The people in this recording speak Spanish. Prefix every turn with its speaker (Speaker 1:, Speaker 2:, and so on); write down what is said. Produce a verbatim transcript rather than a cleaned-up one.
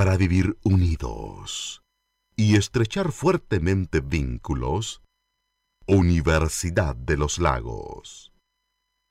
Speaker 1: para vivir unidos y estrechar fuertemente vínculos, Universidad de los Lagos.